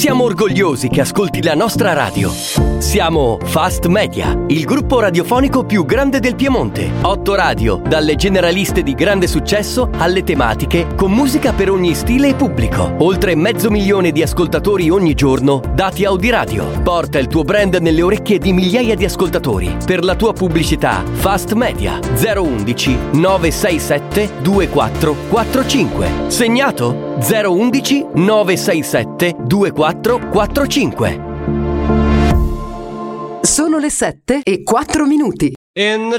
Siamo orgogliosi che ascolti la nostra radio. Siamo Fast Media, il gruppo radiofonico più grande del Piemonte. 8 radio, dalle generaliste di grande successo alle tematiche, con musica per ogni stile e pubblico. Oltre 500.000 di ascoltatori ogni giorno, dati Audiradio. Porta il tuo brand nelle orecchie di migliaia di ascoltatori. Per la tua pubblicità, Fast Media 011 967 2445. Segnato? 011 967 2445. Sono le 7:04. In the